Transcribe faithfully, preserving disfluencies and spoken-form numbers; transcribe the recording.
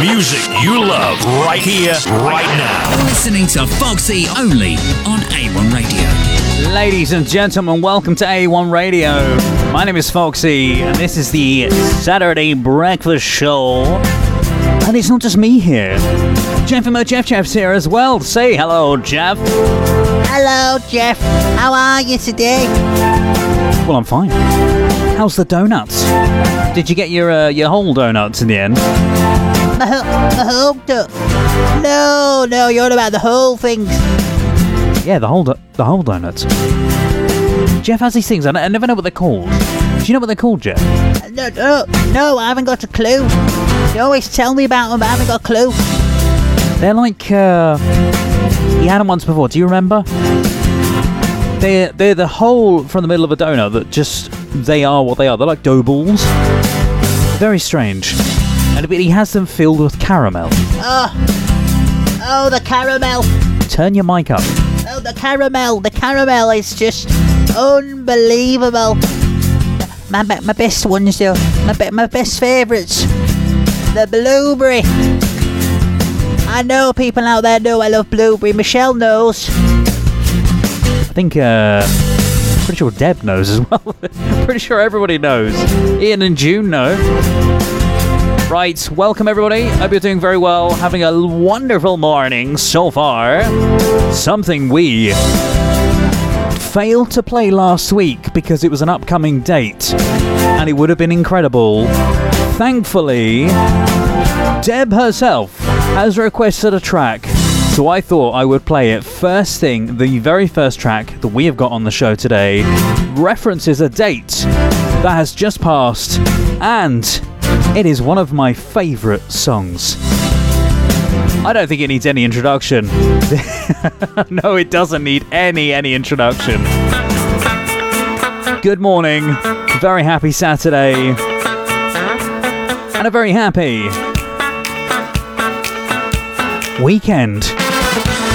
music you love right here, right now. You're listening to Foxy only on A one Radio. Ladies and gentlemen, welcome to A one Radio. My name is Foxy, and this is the Saturday Breakfast Show. And it's not just me here. Jeff and Mo Jeff Jeff's here as well. Say hello, Jeff. Hello, Jeff. How are you today? Well, I'm fine. How's the donuts? Did you get your uh, your whole donuts in the end? My, ho- my whole do- No, no, you're on about the whole things. Yeah, the whole do- the whole donuts. Jeff has these things. I, n- I never know what they're called. Do you know what they're called, Jeff? No, no, no, I haven't got a clue. You always tell me about them, but I haven't got a clue. They're like, uh... you had them once before, do you remember? They're, they're the hole from the middle of a donut that just... they are what they are. They're like dough balls. Very strange. And he has them filled with caramel. Oh, oh, the caramel. Turn your mic up. Oh, the caramel. The caramel is just unbelievable. My, my, my best ones, though. My, be- my best favourites. The blueberry. I know people out there know I love blueberry. Michelle knows. I think, uh... pretty sure Deb knows as well. Pretty sure everybody knows. Ian and June know. Right, welcome everybody. Hope you're doing very well. Having a wonderful morning so far. Something we failed to play last week because it was an upcoming date. And it would have been incredible. Thankfully, Deb herself has requested a track. So I thought I would play it first thing. The very first track that we have got on the show today references a date that has just passed, and it is one of my favourite songs. I don't think it needs any introduction. No, it doesn't need any, any introduction. Good morning. Very happy Saturday. And a very happy weekend.